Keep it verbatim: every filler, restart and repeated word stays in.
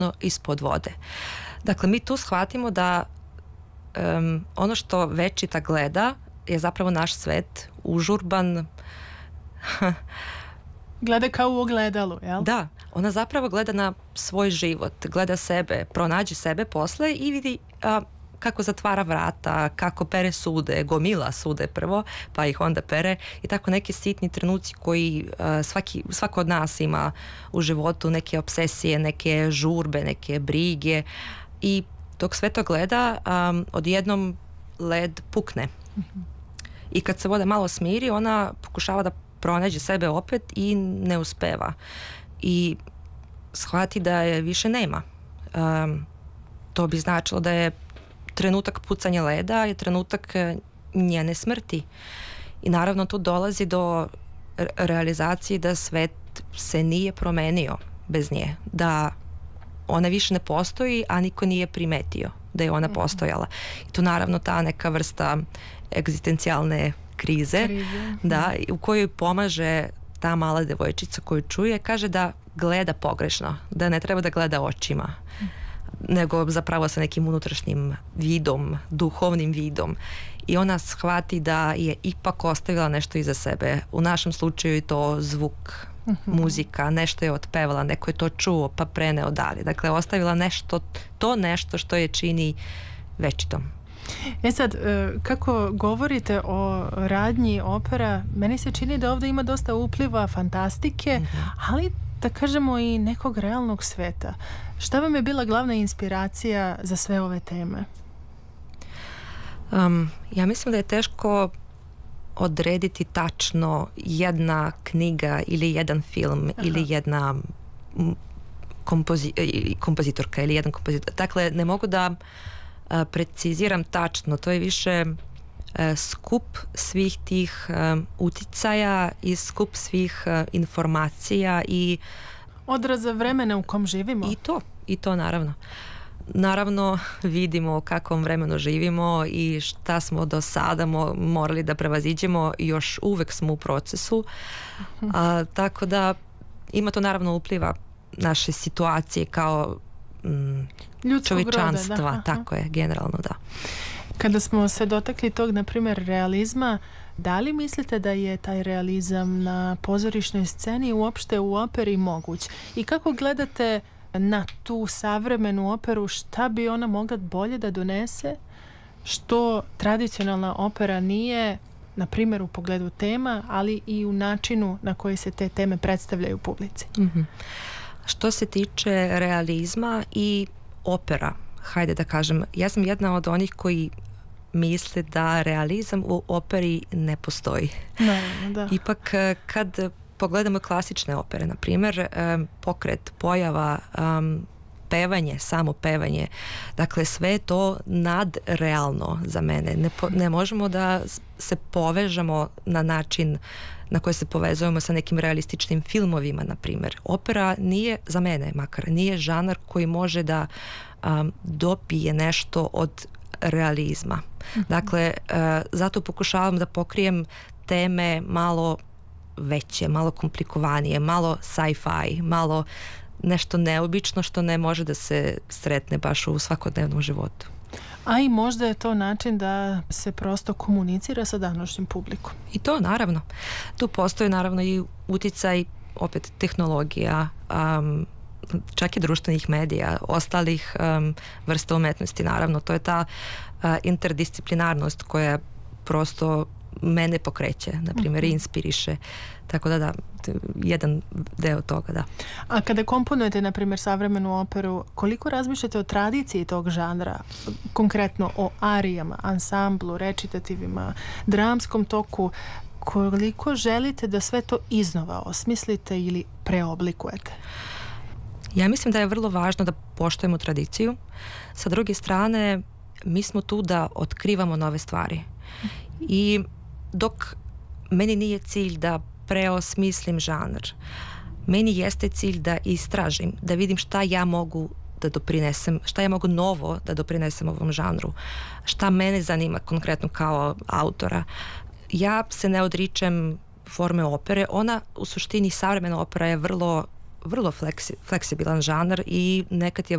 ispod vode. Dakle, mi tu shvatimo da um, ono što večita gleda je zapravo naš svet, užurban. Gleda kao u ogledalu, jel? Da, ona zapravo gleda na svoj život, gleda sebe, pronađe sebe posle i vidi a, kako zatvara vrata, kako pere sude, gomila sude prvo, pa ih onda pere i tako neki sitni trenuci koji a, svaki, svako od nas ima u životu, neke obsesije, neke žurbe, neke brige i dok sve to gleda, a, odjednom led pukne. Mm-hmm. I kad se voda malo smiri, ona pokušava da pronađe sebe opet i ne uspeva. I shvati da je više nema. Um, to bi značilo da je trenutak pucanja leda je trenutak njene smrti. I naravno tu dolazi do realizacije da svet se nije promenio bez nje. Da ona više ne postoji, a niko nije primetio da je ona postojala. I tu naravno ta neka vrsta egzistencijalne krize, krize. Da, u kojoj pomaže ta mala devojčica koju čuje, kaže da gleda pogrešno, da ne treba da gleda očima, mm. nego zapravo sa nekim unutrašnjim vidom, duhovnim vidom. I ona shvati da je ipak ostavila nešto iza sebe. U našem slučaju je to zvuk, mm-hmm. muzika, nešto je otpevala, neko je to čuo pa preneo dalje. Dakle, ostavila nešto, to nešto što je čini večitom. E sad, kako govorite o radnji opera, meni se čini da ovdje ima dosta upliva fantastike, mm-hmm. ali da kažemo i nekog realnog sveta. Šta vam je bila glavna inspiracija za sve ove teme? Um, ja mislim da je teško odrediti tačno jedna knjiga ili jedan film Aha. ili jedna kompozi- kompozitorka ili jedan kompozitor. Dakle, ne mogu da a, preciziram tačno. To je više a, skup svih tih a, uticaja i skup svih a, informacija i odraza vremena u kom živimo. I to, i to naravno. Naravno vidimo u kakvom vremenu živimo i šta smo do sada mo- morali da prevaziđemo i još uvek smo u procesu. A, tako da ima to naravno upliva naše situacije kao mm, čovječanstva. Roda, da. Tako je, generalno da. Kada smo se dotakli tog, na primjer, realizma, da li mislite da je taj realizam na pozorišnoj sceni uopšte u operi moguć? I kako gledate na tu savremenu operu, šta bi ona mogla bolje da donese, što tradicionalna opera nije, na primjer u pogledu tema, ali i u načinu na koji se te teme predstavljaju publici? Mm-hmm. Što se tiče realizma i opera, hajde da kažem, ja sam jedna od onih koji misle da realizam u operi ne postoji. Naravno, da. Ipak kad pogledamo klasične opere, na primjer, um, pokret, pojava, um, pevanje, samo pevanje, dakle sve je to nadrealno za mene. Ne, po, ne možemo da se povežemo na način na koji se povezujemo sa nekim realističnim filmovima, na primjer. Opera nije, za mene makar, nije žanar koji može da um, dobije nešto od realizma. Mm-hmm. Dakle, uh, zato pokušavam da pokrijem teme malo veće, malo komplikovanije, malo sci-fi, malo nešto neobično što ne može da se sretne baš u svakodnevnom životu. A i možda je to način da se prosto komunicira sa današnjim publikom. I to naravno. Tu postoji naravno i uticaj opet tehnologija, um, čak i društvenih medija, ostalih um, vrsta umetnosti naravno. To je ta uh, interdisciplinarnost koja prosto mene pokreće, na primjer, mm-hmm. inspiriše. Tako da da, jedan deo toga, da. A kada komponujete, na primjer, savremenu operu, koliko razmišljate o tradiciji tog žanra? Konkretno o arijama, ansamblu, recitativima, dramskom toku, koliko želite da sve to iznova osmislite ili preoblikujete? Ja mislim da je vrlo važno da poštujemo tradiciju. Sa druge strane, mi smo tu da otkrivamo nove stvari. I dok meni nije cilj da preosmislim žanr, meni jeste cilj da istražim, da vidim šta ja mogu da doprinesem, šta ja mogu novo da doprinesem ovom žanru, šta mene zanima konkretno kao autora. Ja se ne odričem forme opere, ona u suštini savremena opera je vrlo vrlo fleksi, fleksibilan žanar i nekad je